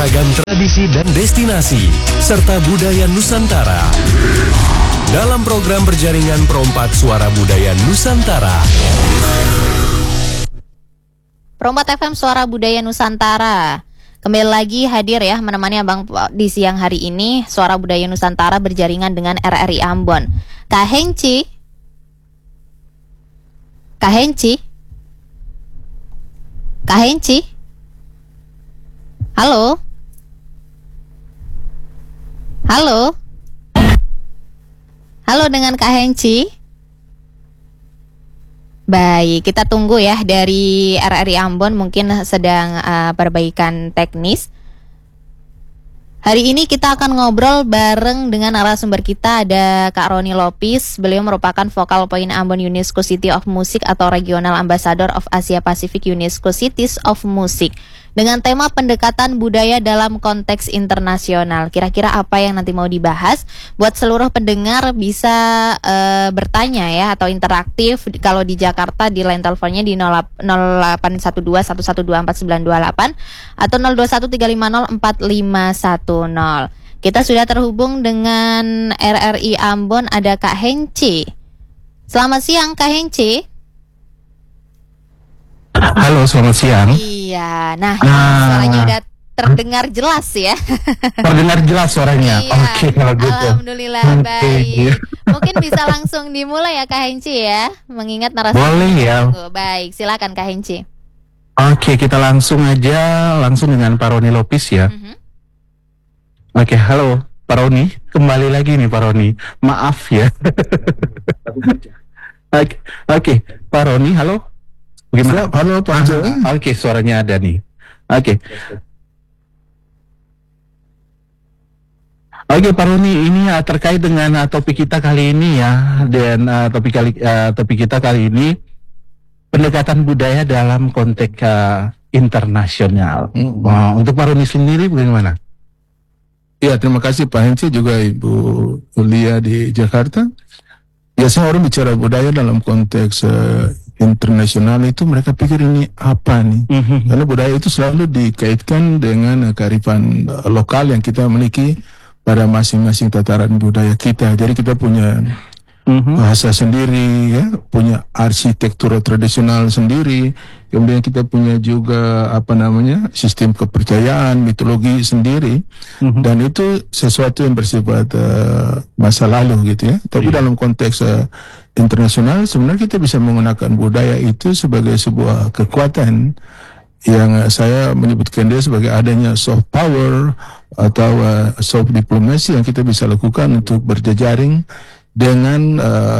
beragam tradisi dan destinasi, serta budaya Nusantara. Dalam program berjaringan Perompak Suara Budaya Nusantara. Perompak FM Suara Budaya Nusantara. Kembali lagi hadir ya menemani Abang di siang hari ini. Suara Budaya Nusantara berjaringan dengan RRI Ambon. Kak Hengci. Kak Hengci. Kak Hengci. Halo. Halo. Halo dengan Kak Hengci. Baik, kita tunggu ya dari RRI Ambon, mungkin sedang perbaikan teknis. Hari ini kita akan ngobrol bareng dengan narasumber kita, ada Kak Roni Lopis. Beliau merupakan Focal Point Ambon UNESCO City of Music atau Regional Ambassador of Asia Pacific UNESCO Cities of Music, dengan tema pendekatan budaya dalam konteks internasional. Kira-kira apa yang nanti mau dibahas? Buat seluruh pendengar bisa bertanya ya, atau interaktif. Kalau di Jakarta di line teleponnya di 0812-112-49228 atau 0213504510. Kita sudah terhubung dengan RRI Ambon, ada Kak Hengci. Selamat siang Kak Hengci. Halo, selamat siang. Iya, nah suaranya udah terdengar jelas ya. Terdengar jelas suaranya. Iya. Oke, kalau gitu. Alhamdulillah, baik. Mungkin bisa langsung dimulai ya Kak Hengci ya, mengingat narasumber. Boleh ya. Baik, silakan Kak Hengci. Oke, kita langsung dengan Pak Roni Lopis ya. Oke, halo Pak Roni, kembali lagi nih Pak Roni. Maaf ya. Oke, Pak Roni, halo. Bagaimana? Halo Pak. Oke, suaranya ada nih. Oke, Pak Roni, ini terkait dengan topik kita kali ini ya, dan topik kita kali ini pendekatan budaya dalam konteks internasional. Untuk Pak Roni sendiri bagaimana? Ya, terima kasih Pak Hengci, juga Ibu Ulia di Jakarta. Biasanya orang bicara budaya dalam konteks internasional itu mereka pikir ini apa nih? Karena budaya itu selalu dikaitkan dengan kearifan lokal yang kita miliki pada masing-masing tataran budaya kita. Jadi kita punya bahasa sendiri, ya, punya arsitektur tradisional sendiri. Kemudian kita punya juga sistem kepercayaan, mitologi sendiri, dan itu sesuatu yang bersifat masa lalu gitu ya. Tapi dalam konteks internasional sebenarnya kita bisa menggunakan budaya itu sebagai sebuah kekuatan yang saya menyebutkan dia sebagai adanya soft power atau soft diplomasi yang kita bisa lakukan untuk berjejaring dengan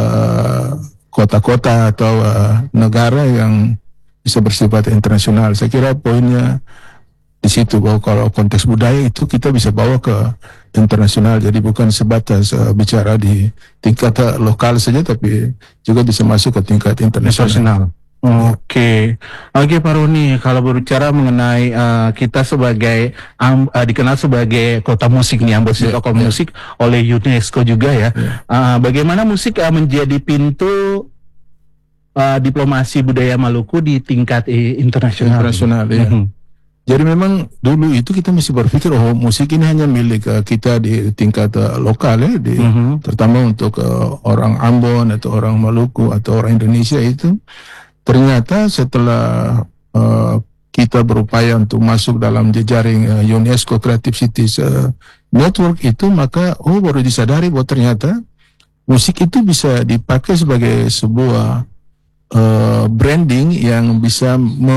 kota-kota atau negara yang bisa bersifat internasional. Saya kira poinnya di situ, bahwa kalau konteks budaya itu kita bisa bawa ke internasional, jadi bukan sebatas bicara di tingkat lokal saja, tapi juga bisa masuk ke tingkat internasional. Oke, Pak Roni, kalau berbicara mengenai kita sebagai dikenal sebagai kota musik nih, Ambon City of Music oleh UNESCO juga ya. Bagaimana musik menjadi pintu diplomasi budaya Maluku di tingkat internasional? Ya. Jadi memang dulu itu kita mesti berpikir, musik ini hanya milik kita di tingkat lokal ya, terutama untuk orang Ambon atau orang Maluku atau orang Indonesia itu. Ternyata setelah kita berupaya untuk masuk dalam jejaring UNESCO Creative Cities Network itu, maka baru disadari bahwa ternyata musik itu bisa dipakai sebagai sebuah branding yang bisa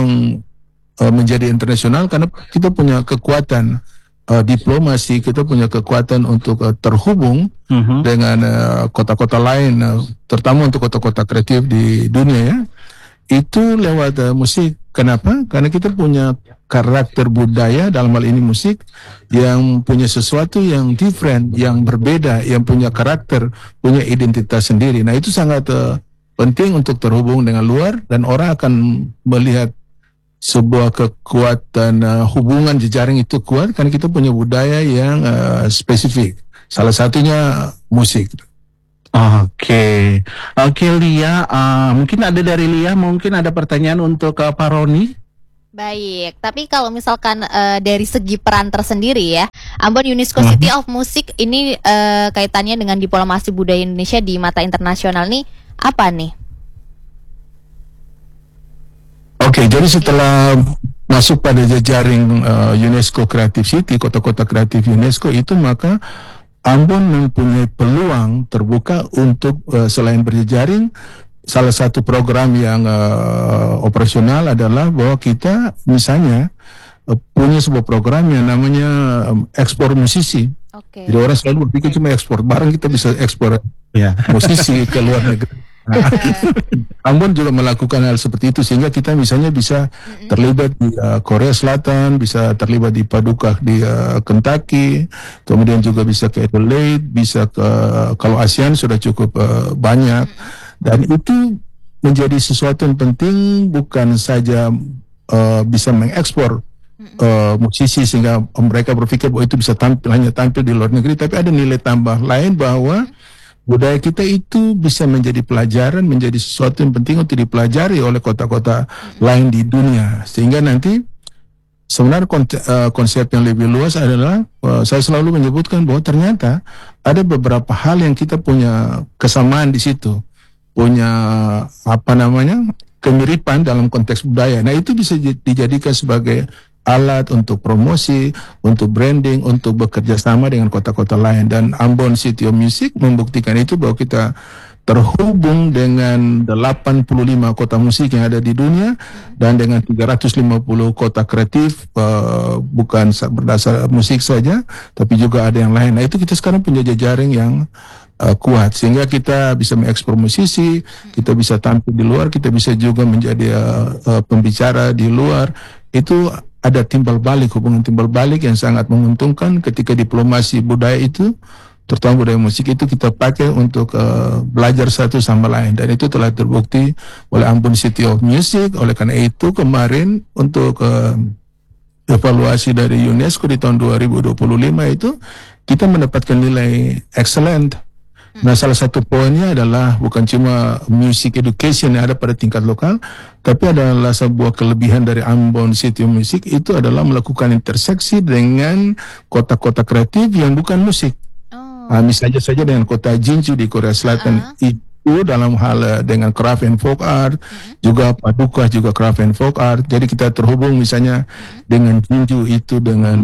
menjadi internasional, karena kita punya kekuatan diplomasi, kita punya kekuatan untuk terhubung dengan kota-kota lain, terutama untuk kota-kota kreatif di dunia ya. Itu lewat musik. Kenapa? Karena kita punya karakter budaya, dalam hal ini musik, yang punya sesuatu yang different, yang berbeda, yang punya karakter, punya identitas sendiri. Nah, itu sangat penting untuk terhubung dengan luar, dan orang akan melihat sebuah kekuatan hubungan jejaring itu kuat karena kita punya budaya yang spesifik. Salah satunya musik. Oke, Lia, mungkin ada dari Lia, mungkin ada pertanyaan untuk Pak Roni. Baik, tapi kalau misalkan dari segi peran tersendiri ya, Ambon UNESCO City of Music ini kaitannya dengan diplomasi budaya Indonesia di mata internasional nih apa nih? Oke, jadi setelah masuk pada jejaring UNESCO Creative City, kota-kota kreatif UNESCO itu, maka Ambon mempunyai peluang terbuka untuk selain berjejaring. Salah satu program yang operasional adalah bahwa kita misalnya punya sebuah program yang namanya ekspor musisi. Oke. Jadi orang selalu berpikir cuma ekspor barang, kita bisa ekspor musisi ke luar negeri. Nah, Ambon juga melakukan hal seperti itu, sehingga kita misalnya bisa terlibat di Korea Selatan, bisa terlibat di Paducah di Kentucky, kemudian juga bisa ke Adelaide, bisa ke, kalau ASEAN sudah cukup banyak. Dan itu menjadi sesuatu yang penting, bukan saja bisa mengekspor musisi sehingga mereka berpikir bahwa itu bisa hanya tampil di luar negeri, tapi ada nilai tambah lain bahwa budaya kita itu bisa menjadi pelajaran, menjadi sesuatu yang penting untuk dipelajari oleh kota-kota lain di dunia. Sehingga nanti sebenarnya konsep yang lebih luas adalah saya selalu menyebutkan bahwa ternyata ada beberapa hal yang kita punya kesamaan di situ, punya kemiripan dalam konteks budaya. Nah, itu bisa dijadikan sebagai alat untuk promosi, untuk branding, untuk bekerja sama dengan kota-kota lain. Dan Ambon City of Music membuktikan itu, bahwa kita terhubung dengan 85 kota musik yang ada di dunia dan dengan 350 kota kreatif, bukan berdasar musik saja, tapi juga ada yang lain. Nah, itu kita sekarang punya jejaring yang kuat, sehingga kita bisa mengekspor musisi, kita bisa tampil di luar, kita bisa juga menjadi pembicara di luar. Itu ada hubungan timbal balik yang sangat menguntungkan ketika diplomasi budaya itu, terutama budaya musik itu, kita pakai untuk belajar satu sama lain. Dan itu telah terbukti oleh Ambon City of Music. Oleh karena itu kemarin untuk evaluasi dari UNESCO di tahun 2025 itu kita mendapatkan nilai excellent. Nah, salah satu poinnya adalah bukan cuma music education yang ada pada tingkat lokal, tapi adalah sebuah kelebihan dari Ambon City of Music itu adalah melakukan interseksi dengan kota-kota kreatif yang bukan musik. Misalnya saja dengan kota Jeonju di Korea Selatan, itu dalam hal dengan craft and folk art, juga Paducah juga craft and folk art. Jadi kita terhubung misalnya dengan Jeonju itu dengan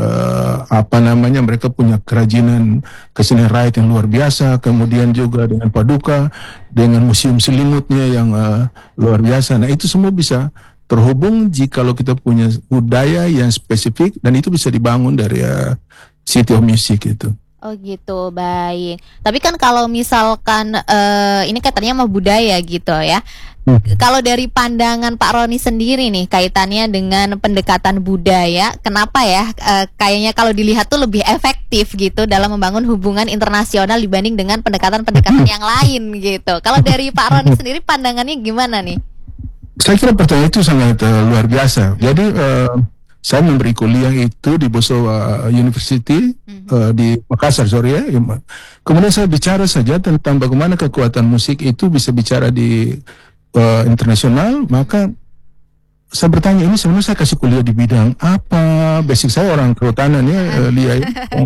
mereka punya kerajinan kesenian rakyat yang luar biasa, kemudian juga dengan Paducah dengan museum selimutnya yang luar biasa. Nah, itu semua bisa terhubung jika kita punya budaya yang spesifik, dan itu bisa dibangun dari City of Music itu. Oh gitu, baik. Tapi kan kalau misalkan ini katanya mau budaya gitu ya. Kalau dari pandangan Pak Roni sendiri nih, kaitannya dengan pendekatan budaya, kenapa ya kayaknya kalau dilihat tuh lebih efektif gitu dalam membangun hubungan internasional dibanding dengan pendekatan-pendekatan yang lain gitu. Kalau dari Pak Roni sendiri pandangannya gimana nih? Saya kira pertanyaan itu sangat luar biasa. Jadi saya memberi kuliah itu di Bosowa University di Makassar, Kemudian saya bicara saja tentang bagaimana kekuatan musik itu bisa bicara di internasional. Maka saya bertanya, ini sebenarnya saya kasih kuliah di bidang apa? Basic saya orang kehutanan ya, Lia.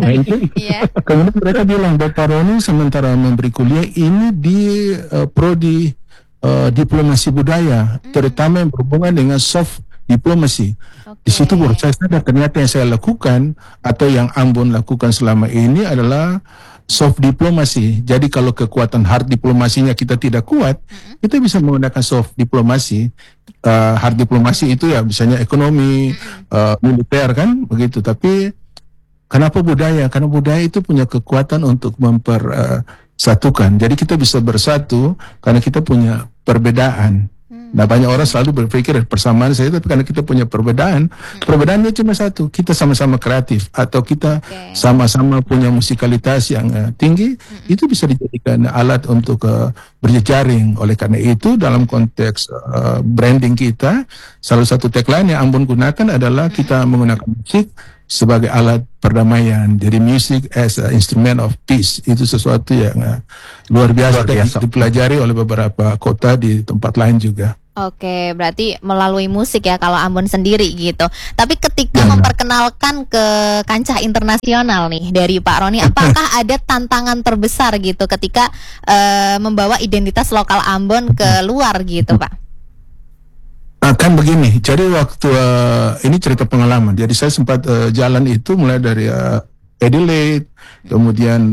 Kemudian mereka bilang, Bapak Roni sementara memberi kuliah ini di prodi diplomasi budaya, terutama yang berhubungan dengan soft diplomasi. Di situ baru saya sadar ternyata yang saya lakukan atau yang Ambon lakukan selama ini adalah soft diplomasi. Jadi kalau kekuatan hard diplomasinya kita tidak kuat, kita bisa menggunakan soft diplomasi. Hard diplomasi itu ya misalnya ekonomi, militer kan begitu. Tapi kenapa budaya? Karena budaya itu punya kekuatan untuk mempersatukan. Jadi kita bisa bersatu karena kita punya perbedaan. Nah, banyak orang selalu berpikir persamaan saja, tapi karena kita punya perbedaan, perbedaannya cuma satu, kita sama-sama kreatif atau kita sama-sama punya musikalitas yang tinggi, itu bisa dijadikan alat untuk berjejaring. Oleh karena itu dalam konteks branding kita, salah satu tagline yang Ambon gunakan adalah kita menggunakan musik sebagai alat perdamaian. Jadi music as an instrument of peace, itu sesuatu yang luar biasa dipelajari oleh beberapa kota di tempat lain juga. Oke, berarti melalui musik ya kalau Ambon sendiri gitu. Tapi ketika memperkenalkan ke kancah internasional nih dari Pak Roni, apakah ada tantangan terbesar gitu ketika membawa identitas lokal Ambon ke luar gitu, Pak? Kan begini, jadi waktu ini cerita pengalaman. Jadi saya sempat jalan itu mulai dari Adelaide, kemudian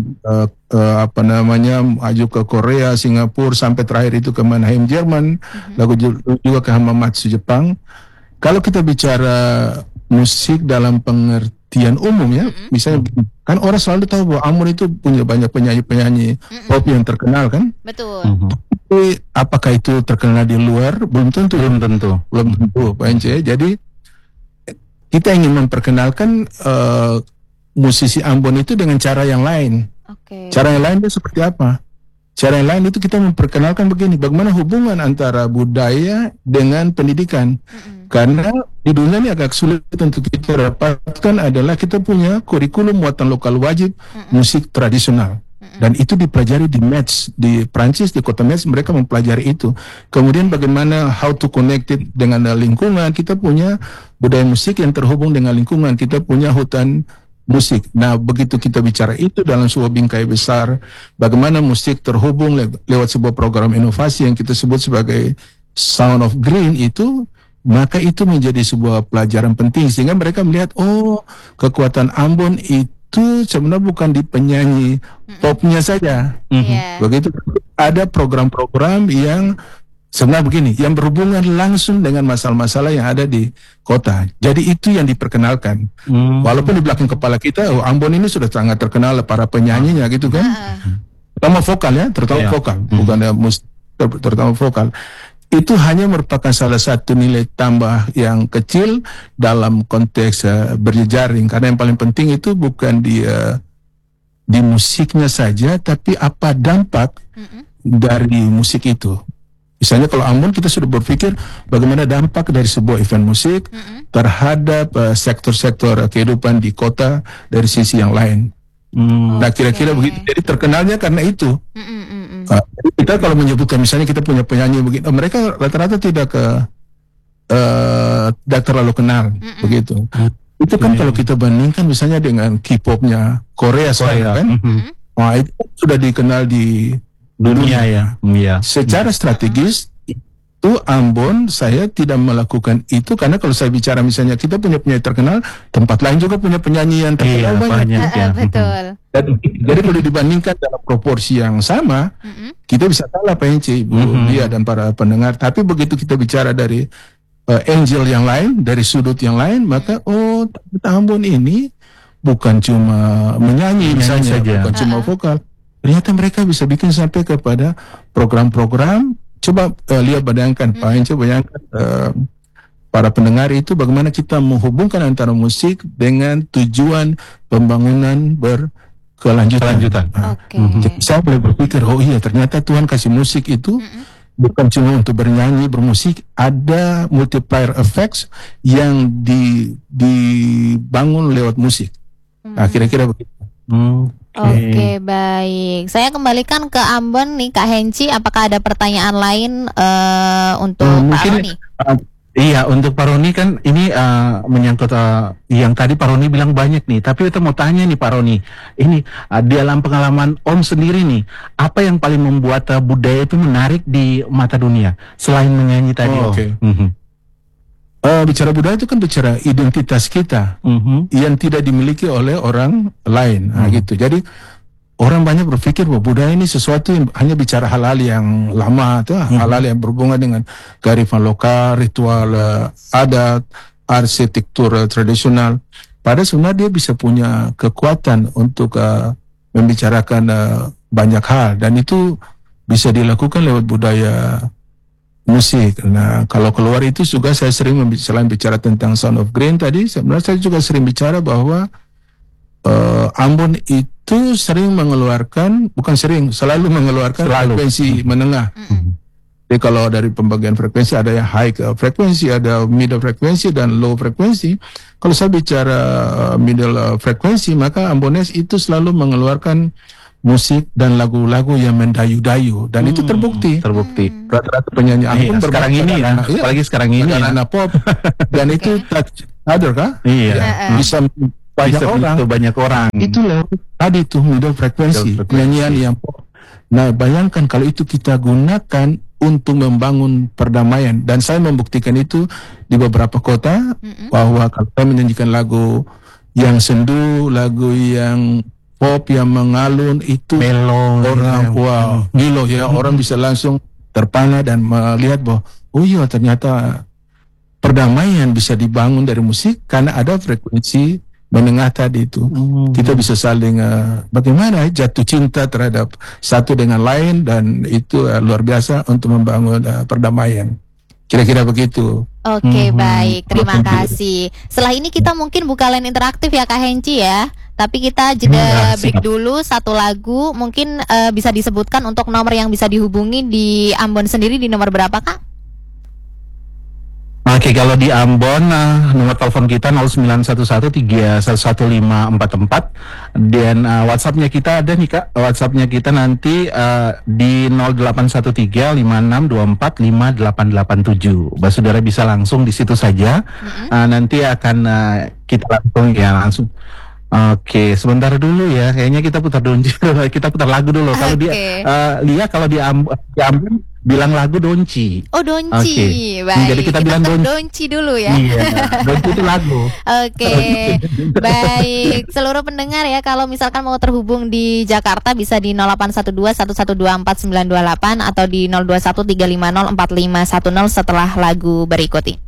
maju ke Korea, Singapura, sampai terakhir itu ke Mannheim, Jerman, lalu juga ke Hamamatsu, Jepang. Kalau kita bicara musik dalam pengertian umum ya, misalnya kan orang selalu tahu bahwa Ambon itu punya banyak penyanyi-penyanyi pop yang terkenal kan? Betul. Tapi apakah itu terkenal di luar? Belum tentu, Pak Ence. Jadi kita ingin memperkenalkan musisi Ambon itu dengan cara yang lain. Cara yang lain itu seperti apa? Cara yang lain itu kita memperkenalkan begini, bagaimana hubungan antara budaya dengan pendidikan. Karena di dunia ini agak sulit untuk kita dapatkan adalah kita punya kurikulum muatan lokal wajib musik tradisional. Dan itu dipelajari di Metz, di Prancis, di kota Metz mereka mempelajari itu. Kemudian bagaimana how to connect it dengan lingkungan. Kita punya budaya musik yang terhubung dengan lingkungan. Kita punya hutan musik. Nah, begitu kita bicara itu dalam sebuah bingkai besar, bagaimana musik terhubung lewat sebuah program inovasi yang kita sebut sebagai Sound of Green itu, maka itu menjadi sebuah pelajaran penting sehingga mereka melihat, oh, kekuatan Ambon itu sebenarnya bukan di penyanyi popnya saja. Begitu ada program-program yang sebenarnya begini, yang berhubungan langsung dengan masalah-masalah yang ada di kota. Jadi itu yang diperkenalkan. Walaupun di belakang kepala kita, Ambon ini sudah sangat terkenal para penyanyinya gitu kan. Terutama vokal ya, vokal. Bukan musik, terutama vokal. Itu hanya merupakan salah satu nilai tambah yang kecil dalam konteks berjejaring. Karena yang paling penting itu bukan di musiknya saja, tapi apa dampak dari musik itu. Misalnya kalau Ambon kita sudah berpikir bagaimana dampak dari sebuah event musik terhadap sektor-sektor kehidupan di kota dari sisi yang lain. Nah kira-kira begitu. Jadi terkenalnya karena itu. Kita kalau menyebutkan misalnya kita punya penyanyi begitu, mereka rata-rata tidak terlalu kenal begitu. Itu kan kalau kita bandingkan misalnya dengan K-popnya Korea kan, nah itu sudah dikenal di dunia ya. Secara strategis itu Ambon saya tidak melakukan itu karena kalau saya bicara misalnya kita punya penyanyi terkenal, tempat lain juga punya penyanyi yang terkenal banyak. Betul. Jadi kalau dibandingkan dalam proporsi yang sama, kita bisa kalah Pak Ence, Bu Dia dan para pendengar. Tapi begitu kita bicara dari angle yang lain, dari sudut yang lain, maka oh ternyata Ambon ini bukan cuma menyanyi misalnya, bukan cuma vokal. Ternyata mereka bisa bikin sampai kepada program-program. Coba bayangkan Pak Ence, bayangkan para pendengar itu bagaimana kita menghubungkan antara musik dengan tujuan pembangunan berkelanjutan. Jadi saya boleh berpikir, oh iya ternyata Tuhan kasih musik itu bukan cuma untuk bernyanyi, bermusik, ada multiplier effects yang dibangun lewat musik. Nah kira-kira begitu. Oke, baik. Saya kembalikan ke Ambon nih, Kak Henci. Apakah ada pertanyaan lain untuk Pak Roni? Iya, untuk Pak Roni kan ini menyangkut yang tadi Pak Roni bilang banyak nih. Tapi kita mau tanya nih Pak Roni, ini dalam pengalaman Om sendiri nih, apa yang paling membuat budaya itu menarik di mata dunia selain menyanyi tadi? Bicara budaya itu kan bicara identitas kita yang tidak dimiliki oleh orang lain, gitu. Jadi orang banyak berpikir bahwa budaya ini sesuatu yang hanya bicara hal-hal yang lama, hal-hal yang berhubungan dengan kearifan lokal, ritual adat, arsitektur tradisional. Padahal sebenarnya dia bisa punya kekuatan untuk membicarakan banyak hal, dan itu bisa dilakukan lewat budaya musik. Nah, kalau keluar itu juga saya sering selain bicara tentang Sound of Green tadi, sebenarnya saya juga sering bicara bahwa Ambon itu sering mengeluarkan, selalu mengeluarkan frekuensi menengah. Jadi kalau dari pembagian frekuensi ada yang high frekuensi, ada middle frekuensi dan low frekuensi. Kalau saya bicara middle frekuensi, maka Ambonese itu selalu mengeluarkan musik dan lagu-lagu yang mendayu-dayu, dan itu terbukti. Rata-rata penyanyi Ambon sekarang ini ya, apalagi sekarang ini anak pop, dan itu touch other kah? Iya. Bisa banyak orang. Itulah tadi tuh middle frekuensi, penyanyian yang pop. Nah, bayangkan kalau itu kita gunakan untuk membangun perdamaian, dan saya membuktikan itu di beberapa kota, bahwa kalau saya menyanyikan lagu yang sendu, lagu yang pop yang mengalun, itu melo, orang gilo ya, orang bisa langsung terpana dan melihat bahwa oh iya, ternyata perdamaian bisa dibangun dari musik karena ada frekuensi menengah tadi itu. Kita bisa saling bagaimana jatuh cinta terhadap satu dengan lain, dan itu luar biasa untuk membangun perdamaian. Kira-kira begitu. Oke, baik. Terima kasih. Setelah ini kita mungkin buka line interaktif ya Kak Henci ya. Tapi kita jeda break dulu, satu lagu. Mungkin bisa disebutkan untuk nomor yang bisa dihubungi di Ambon sendiri di nomor berapa Kak? Oke, kalau di Ambon nomor telepon kita 0911311544, dan WhatsAppnya kita ada nih Kak. WhatsAppnya kita nanti di 081356245887. Saudara bisa langsung di situ saja. Nanti akan kita langsung. Oke, sebentar dulu ya. Kayaknya kita putar donci. Kita putar lagu dulu. Kalau di Lia, kalau di Ambon bilang lagu donci. Oh, donci. Baik. Jadi kita bilang donci dulu ya. Iya, donci itu lagu. Oke. Baik, seluruh pendengar ya, kalau misalkan mau terhubung di Jakarta bisa di 081211249928 atau di 0213504510 setelah lagu berikut ini.